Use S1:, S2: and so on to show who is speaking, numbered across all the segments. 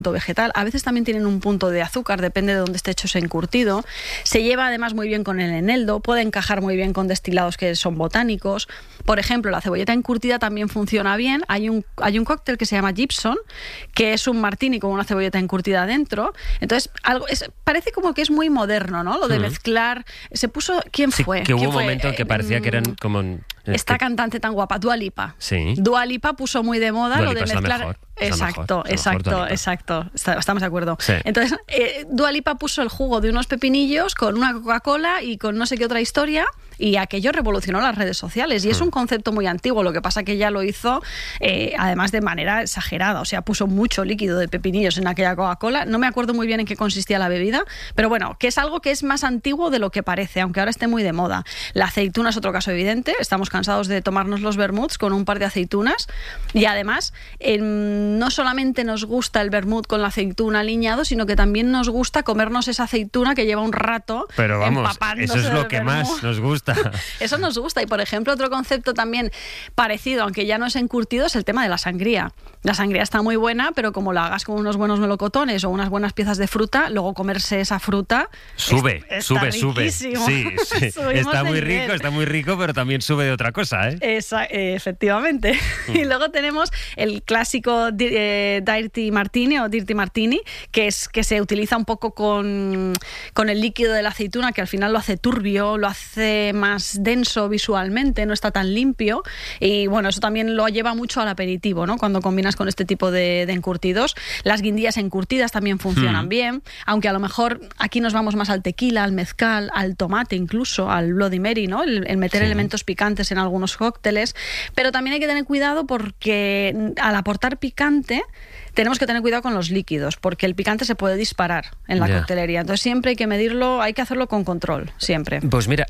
S1: vegetal, a veces también tienen un punto de azúcar, depende de dónde esté hecho ese encurtido. Se lleva además muy bien con el eneldo, puede encajar muy bien con destilados que son botánicos. Por ejemplo, la cebolleta encurtida también funciona bien. Hay un cóctel que se llama Gibson, que es un martini con una cebolleta encurtida dentro. Entonces, parece como que es muy moderno, ¿no? Lo de mezclar. Se puso... ¿Quién fue?
S2: Que hubo un momento en que parecía que eran como...
S1: Esta cantante tan guapa, Dua Lipa.
S2: Sí.
S1: Dua Lipa puso muy de moda lo de mezclar...
S2: Exacto.
S1: Estamos de acuerdo.
S2: Sí.
S1: Entonces, Dua Lipa puso el jugo de unos pepinillos con una Coca-Cola y con no sé qué otra historia, y aquello revolucionó las redes sociales. Y es un concepto muy antiguo, lo que pasa que ella lo hizo además de manera exagerada. O sea, puso mucho líquido de pepinillos en aquella Coca-Cola. No me acuerdo muy bien en qué consistía la bebida, pero bueno, que es algo que es más antiguo de lo que parece, aunque ahora esté muy de moda. La aceituna es otro caso evidente. Estamos cansados de tomarnos los vermuts con un par de aceitunas, y además no solamente nos gusta el vermut con la aceituna aliñado, sino que también nos gusta comernos esa aceituna que lleva un rato.
S2: Pero vamos,
S1: empapándose
S2: eso es lo que
S1: vermut.
S2: Más nos gusta.
S1: Eso nos gusta. Y por ejemplo, otro concepto también parecido, aunque ya no es encurtido, es el tema de la sangría. La sangría está muy buena, pero como la hagas con unos buenos melocotones o unas buenas piezas de fruta, luego comerse esa fruta
S2: sube.
S1: riquísimo.
S2: Sí. Está muy rico, pero también sube de otra cosa, ¿eh?
S1: Efectivamente. Y luego tenemos el clásico Dirty Martini, que se utiliza un poco con el líquido de la aceituna, que al final lo hace turbio, lo hace más denso visualmente, no está tan limpio. Y bueno, eso también lo lleva mucho al aperitivo, ¿no? Cuando combinas con este tipo de encurtidos. Las guindillas encurtidas también funcionan bien, aunque a lo mejor aquí nos vamos más al tequila, al mezcal, al tomate incluso, al Bloody Mary, ¿no? El meter elementos picantes en algunos cócteles. Pero también hay que tener cuidado porque al aportar picante tenemos que tener cuidado con los líquidos, porque el picante se puede disparar en la coctelería. Entonces siempre hay que medirlo, hay que hacerlo con control, siempre.
S2: Pues mira,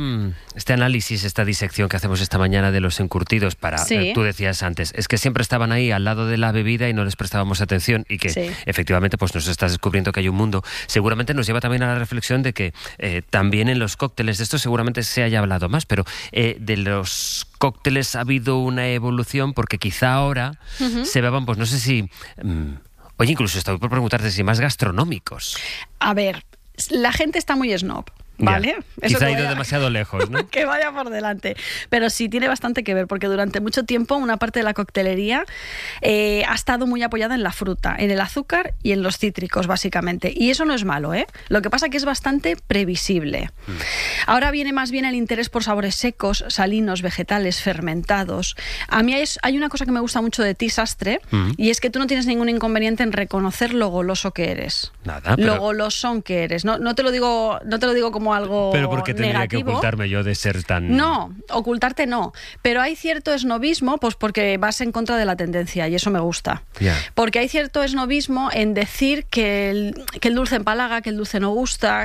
S2: este análisis, esta disección que hacemos esta mañana de los encurtidos, tú decías antes, es que siempre estaban ahí al lado de la bebida y no les prestábamos atención, y que efectivamente pues nos estás descubriendo que hay un mundo. Seguramente nos lleva también a la reflexión de que también en los cócteles, de esto seguramente se haya hablado más, pero de los cócteles ha habido una evolución, porque quizá ahora se beban, pues no sé si... Oye, incluso estoy por preguntarte si más gastronómicos.
S1: A ver, la gente está muy snob, ¿vale?
S2: Quizá ha ido demasiado lejos, ¿no?
S1: Que vaya por delante. Pero sí tiene bastante que ver, porque durante mucho tiempo una parte de la coctelería ha estado muy apoyada en la fruta, en el azúcar y en los cítricos, básicamente. Y eso no es malo, ¿eh? Lo que pasa es que es bastante previsible. Ahora viene más bien el interés por sabores secos, salinos, vegetales, fermentados. A mí hay una cosa que me gusta mucho de ti, Sastre, y es que tú no tienes ningún inconveniente en reconocer lo goloso que eres.
S2: Nada,
S1: lo golosón que eres. No te lo digo como algo
S2: pero ¿por qué tendría
S1: negativo
S2: que ocultarme yo de ser tan...?
S1: No, ocultarte no. Pero hay cierto esnobismo, pues porque vas en contra de la tendencia, y eso me gusta. Porque hay cierto esnobismo en decir que el dulce empalaga, que el dulce no gusta,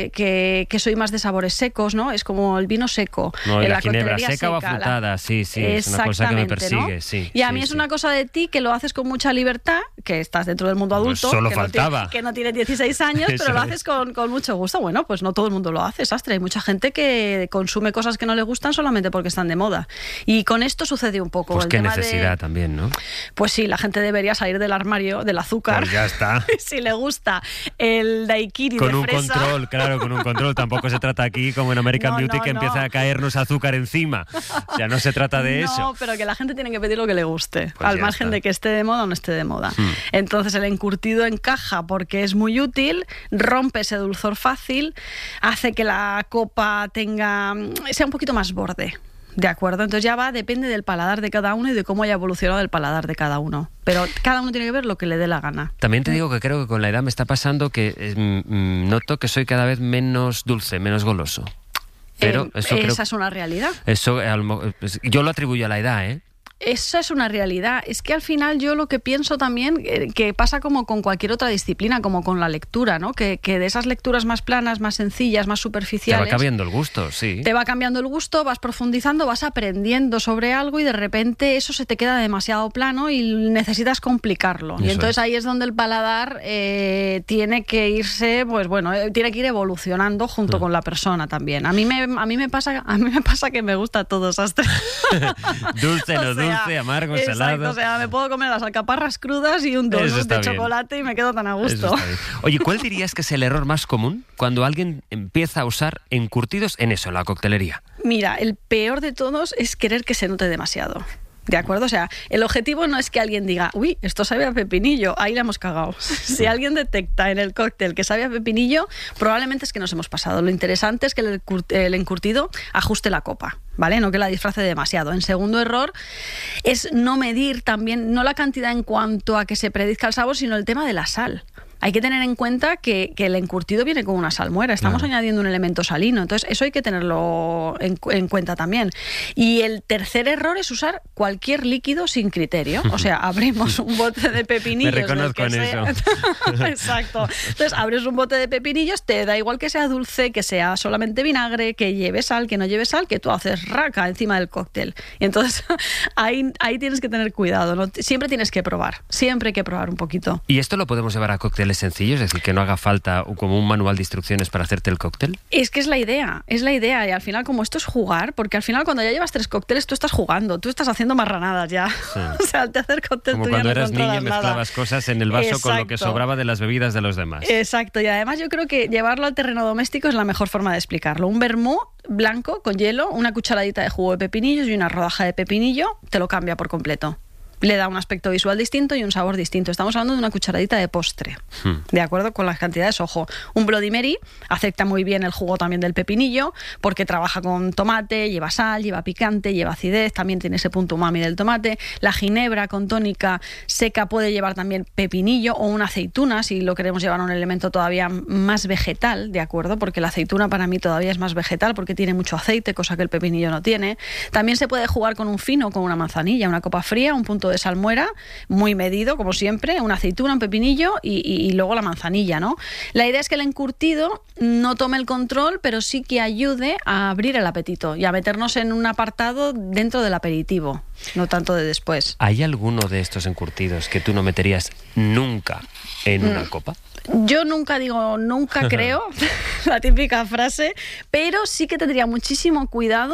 S1: que soy más de sabores secos, ¿no? Es como el vino seco.
S2: No,
S1: en
S2: la ginebra seca o afrutada, sí, es una cosa que me persigue, ¿no? Sí.
S1: Y a mí es una cosa de ti que lo haces con mucha libertad, que estás dentro del mundo adulto,
S2: pues solo faltaba.
S1: Que no tiene 16 años, pero lo haces con mucho gusto. Bueno, pues no todo el mundo lo hace, Sastre. Hay mucha gente que consume cosas que no le gustan solamente porque están de moda. Y con esto sucede un poco.
S2: Pues qué necesidad también, ¿no?
S1: Pues sí, la gente debería salir del armario del azúcar.
S2: Pues ya está.
S1: Si le gusta el daiquiri
S2: con
S1: de
S2: un
S1: fresa.
S2: Control, claro, con un control. Tampoco se trata aquí como en American Beauty que empieza a caernos azúcar encima. O sea, no se trata de eso.
S1: No, pero que la gente tiene que pedir lo que le guste,
S2: pues
S1: al margen de que esté de moda o no esté de moda. Entonces el encurtido encaja porque es muy útil, rompe ese dulzor fácil, hace que la copa sea un poquito más borde. ¿De acuerdo? Entonces ya depende del paladar de cada uno y de cómo haya evolucionado el paladar de cada uno. Pero cada uno tiene que ver lo que le dé la gana.
S2: También te digo que creo que con la edad me está pasando que noto que soy cada vez menos dulce, menos goloso. Pero esa
S1: es una realidad.
S2: Eso yo lo atribuyo a la edad, ¿eh?
S1: Eso es una realidad. Es que al final yo lo que pienso también, que pasa como con cualquier otra disciplina, como con la lectura, ¿no? Que de esas lecturas más planas, más sencillas, más superficiales...
S2: Te va cambiando el gusto, sí.
S1: Te va cambiando el gusto, vas profundizando, vas aprendiendo sobre algo y de repente eso se te queda demasiado plano y necesitas complicarlo. Y entonces ahí es donde el paladar tiene que irse, pues bueno, tiene que ir evolucionando junto con la persona también. A mí me pasa que me gusta todo, Sastre.
S2: Dulce, no dulce. dulce, amargo, salado.
S1: Exacto, o sea, me puedo comer las alcaparras crudas y un donut de chocolate y me quedo tan a gusto.
S2: Oye, ¿cuál dirías que es el error más común cuando alguien empieza a usar encurtidos en eso, en la coctelería?
S1: Mira, el peor de todos es querer que se note demasiado. ¿De acuerdo? O sea, el objetivo no es que alguien diga, uy, esto sabe a pepinillo, ahí la hemos cagado. Si alguien detecta en el cóctel que sabe a pepinillo, probablemente es que nos hemos pasado. Lo interesante es que el encurtido ajuste la copa, ¿vale? No que la disfrace demasiado. En segundo error es no medir también, no la cantidad en cuanto a que se predizca el sabor, sino el tema de la sal. Hay que tener en cuenta que el encurtido viene con una salmuera, estamos añadiendo un elemento salino, entonces eso hay que tenerlo en cuenta también. Y el tercer error es usar cualquier líquido sin criterio, o sea, abrimos un bote de pepinillos.
S2: Me reconozco en eso.
S1: Exacto. Entonces abres un bote de pepinillos, te da igual que sea dulce, que sea solamente vinagre, que lleve sal, que no lleve sal, que tú haces raca encima del cóctel. Y entonces ahí tienes que tener cuidado, ¿no? Siempre tienes que probar, siempre hay que probar un poquito.
S2: ¿Y esto lo podemos llevar a cócteles sencillos? Es decir, que no haga falta como un manual de instrucciones para hacerte el cóctel.
S1: Es que es la idea. Y al final, como esto es jugar, porque al final cuando ya llevas 3 cócteles, tú estás jugando, tú estás haciendo marranadas ya. Sí. O sea, al te hacer cóctel
S2: como
S1: tú
S2: cuando
S1: ya no
S2: eras niña y
S1: nada.
S2: Mezclabas cosas en el vaso. Exacto. Con lo que sobraba de las bebidas de los demás.
S1: Exacto, y además yo creo que llevarlo al terreno doméstico es la mejor forma de explicarlo. Un vermú blanco con hielo, una cucharadita de jugo de pepinillos y una rodaja de pepinillo te lo cambia por completo. Le da un aspecto visual distinto y un sabor distinto. Estamos hablando de una cucharadita de postre, de acuerdo con las cantidades. Ojo, un Bloody Mary acepta muy bien el jugo también del pepinillo porque trabaja con tomate, lleva sal, lleva picante, lleva acidez, también tiene ese punto umami del tomate. La ginebra con tónica seca puede llevar también pepinillo o una aceituna si lo queremos llevar a un elemento todavía más vegetal, de acuerdo, porque la aceituna para mí todavía es más vegetal porque tiene mucho aceite, cosa que el pepinillo no tiene. También se puede jugar con un fino, con una manzanilla, una copa fría, un punto de salmuera, muy medido, como siempre, una aceituna, un pepinillo y luego la manzanilla, ¿no? La idea es que el encurtido no tome el control, pero sí que ayude a abrir el apetito y a meternos en un apartado dentro del aperitivo, no tanto de después.
S2: ¿Hay alguno de estos encurtidos que tú no meterías nunca en una copa?
S1: Yo nunca digo nunca, creo, la típica frase, pero sí que tendría muchísimo cuidado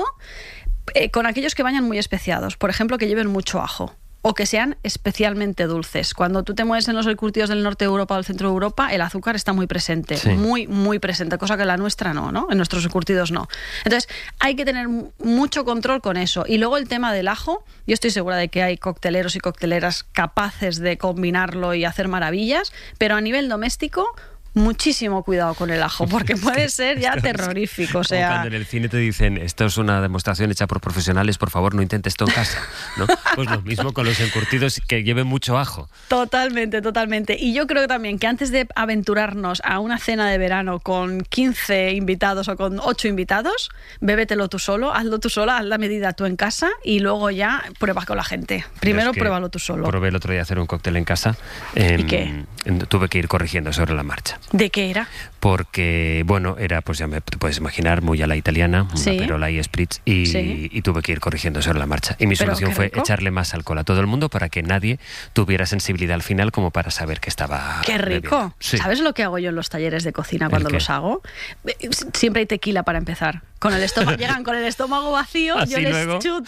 S1: con aquellos que vayan muy especiados, por ejemplo, que lleven mucho ajo o que sean especialmente dulces. Cuando tú te mueves en los encurtidos del norte de Europa o del centro de Europa, el azúcar está muy presente, sí. muy presente, cosa que la nuestra no, en nuestros encurtidos no. Entonces, hay que tener mucho control con eso. Y luego el tema del ajo, yo estoy segura de que hay cocteleros y cocteleras capaces de combinarlo y hacer maravillas, pero a nivel doméstico, muchísimo cuidado con el ajo, porque puede ser ya terrorífico. O sea,
S2: cuando en el cine te dicen, esto es una demostración hecha por profesionales, por favor no intentes esto en casa, ¿no? Pues lo mismo con los encurtidos que lleven mucho ajo.
S1: Totalmente. Y yo creo también que antes de aventurarnos a una cena de verano con 15 invitados o con 8 invitados, bébetelo tú solo, hazlo tú sola, haz la medida tú en casa y luego ya pruebas con la gente. Primero pruébalo tú solo.
S2: Probé el otro día hacer un cóctel en casa.
S1: ¿Y qué?
S2: Tuve que ir corrigiendo sobre la marcha.
S1: ¿De qué era?
S2: Porque, bueno, era, pues ya te puedes imaginar, muy a la italiana, una perola y spritz, y tuve que ir corrigiendo sobre la marcha. Y mi solución fue echarle más alcohol a todo el mundo para que nadie tuviera sensibilidad al final como para saber que estaba...
S1: ¡Qué rico! Sí. ¿Sabes lo que hago yo en los talleres de cocina cuando los hago? Siempre hay tequila para empezar. Llegan con el estómago vacío, yo les chuto.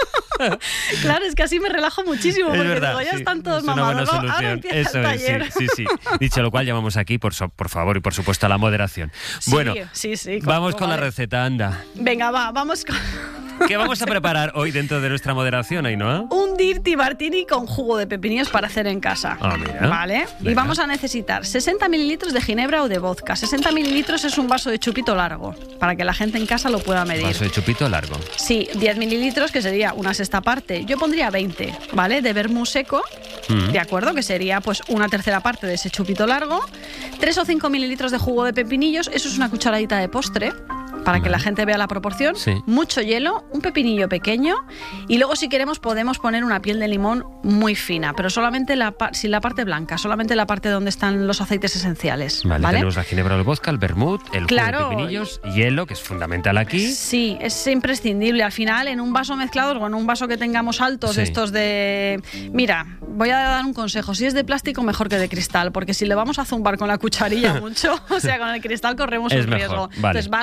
S1: Claro, es que así me relajo muchísimo, porque
S2: verdad,
S1: digo, ya están todos mamados, ¿no? Ahora empieza el taller.
S2: Sí. Dicho lo cual, llamamos aquí, por favor, y por supuesto a la moderación.
S1: Sí,
S2: bueno, vamos con la receta, anda.
S1: Venga, vamos con...
S2: ¿Qué vamos a preparar hoy dentro de nuestra moderación, Ainhoa?
S1: Un Dirty Martini con jugo de pepinillos para hacer en casa.
S2: Mira.
S1: ¿Vale? Venga. Y vamos a necesitar 60 mililitros de ginebra o de vodka. 60 mililitros es un vaso de chupito largo, para que la gente en casa lo pueda medir.
S2: ¿Vaso de chupito largo?
S1: Sí, 10 mililitros, que sería una sexta parte. Yo pondría 20, ¿vale? De vermú seco, ¿de acuerdo? Que sería pues una tercera parte de ese chupito largo. 3 o 5 mililitros de jugo de pepinillos, eso es una cucharadita de postre, para que la gente vea la proporción. Sí. Mucho hielo, un pepinillo pequeño y luego si queremos podemos poner una piel de limón muy fina, pero solamente sin la parte blanca, solamente la parte donde están los aceites esenciales.
S2: Vale. Tenemos la ginebra, el vodka, el vermut, el jugo de pepinillos, hielo, que es fundamental aquí.
S1: Sí, es imprescindible. Al final, en un vaso mezclado o en un vaso que tengamos altos, estos de... Mira, voy a dar un consejo. Si es de plástico, mejor que de cristal, porque si le vamos a zumbar con la cucharilla mucho, o sea, con el cristal corremos un riesgo.
S2: Vale.
S1: Entonces, vaso de plástico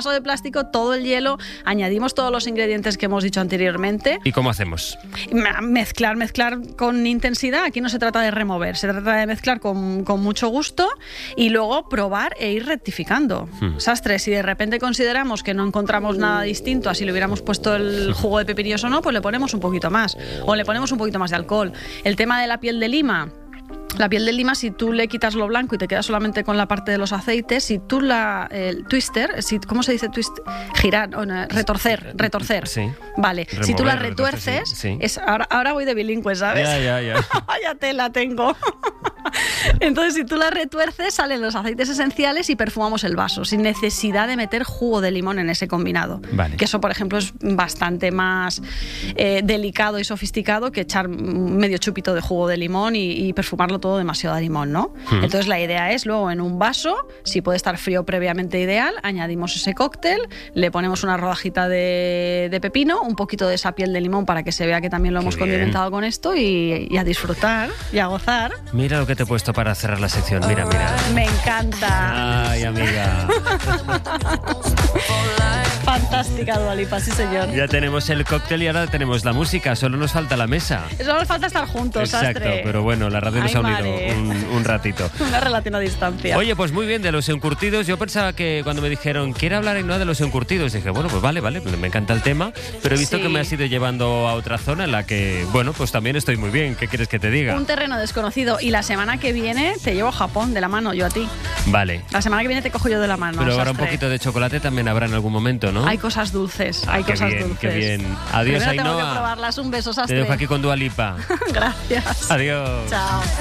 S1: fantástico, todo el hielo, añadimos todos los ingredientes que hemos dicho anteriormente.
S2: ¿Y cómo hacemos?
S1: Mezclar con intensidad. Aquí no se trata de remover, se trata de mezclar con mucho gusto y luego probar e ir rectificando. Sastre, si de repente consideramos que no encontramos nada distinto a si le hubiéramos puesto el jugo de pepinillos o no, pues le ponemos un poquito más o le ponemos un poquito más de alcohol. El tema de la piel de lima. La piel de lima, si tú le quitas lo blanco y te quedas solamente con la parte de los aceites, si tú el twister, ¿cómo se dice twist? Girar, retorcer. Sí. Vale. Remover, si tú la retuerces, sí. Ahora voy de bilingüe, ¿sabes? Ya. Ya te la tengo. Entonces, si tú la retuerces, salen los aceites esenciales y perfumamos el vaso, sin necesidad de meter jugo de limón en ese combinado. Vale. Que eso, por ejemplo, es bastante más delicado y sofisticado que echar medio chupito de jugo de limón y perfumarlo todo demasiado a limón, ¿no? Entonces la idea es luego en un vaso, si puede estar frío previamente ideal, añadimos ese cóctel, le ponemos una rodajita de pepino, un poquito de esa piel de limón para que se vea que también lo hemos condimentado con esto y a disfrutar y a gozar.
S2: Mira lo que te he puesto para cerrar la sección, mira.
S1: Me encanta.
S2: Ay, amiga.
S1: Fantástica Dua Lipa, sí señor.
S2: Ya tenemos el cóctel y ahora tenemos la música, solo nos falta la mesa.
S1: Solo nos falta estar juntos,
S2: Exacto,
S1: Sastre.
S2: Pero bueno, la radio nos ha unido un ratito.
S1: Una relación a distancia.
S2: Oye, pues muy bien, de los encurtidos, yo pensaba que cuando me dijeron, ¿quiere hablar Ainhoa de los encurtidos? Dije, bueno, pues vale, me encanta el tema, pero he visto que me has ido llevando a otra zona en la que, bueno, pues también estoy muy bien, ¿qué quieres que te diga?
S1: Un terreno desconocido y la semana que viene te llevo a Japón de la mano, yo a ti.
S2: Vale.
S1: La semana que viene te cojo yo de la mano.
S2: Pero
S1: Sastre.
S2: ahora un poquito de chocolate también habrá en algún momento, ¿no?
S1: Hay cosas dulces, hay cosas dulces.
S2: Qué bien. Adiós,
S1: Ainhoa.
S2: tengo
S1: que probarlas. Un beso, Sastre.
S2: Te dejo aquí con Dua Lipa.
S1: Gracias.
S2: Adiós.
S1: Chao.